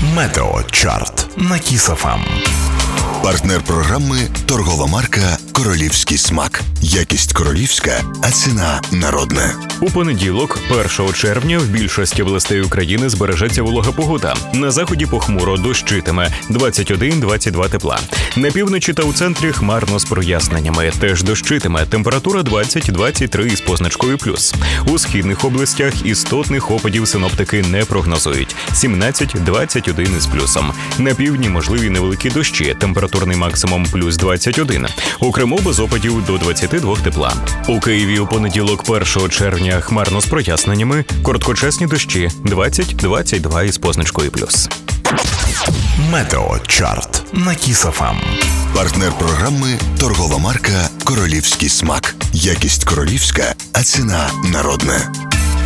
Метеочарт на Кіс ФМ. Партнер програми – торгова марка «Королівський смак». Якість королівська, а ціна народна. У понеділок, 1 червня, в більшості областей України збережеться волога погода. На заході похмуро, дощитиме, 21-22 тепла. На півночі та у центрі хмарно з проясненнями, теж дощитиме, температура 20-23 із позначкою плюс. У східних областях істотних опадів синоптики не прогнозують, 17-21 із плюсом. На півдні можливі невеликі дощі, температурний максимум плюс 21. У Криму без опадів до 22 тепла. У Києві у понеділок, 1 червня, хмарно з проясненнями, короткочасні дощі, 20-22 із позначкою плюс. Метеочарт на Кіс ФМ. Партнер програми – торгова марка «Королівський смак». Якість королівська, а ціна народна.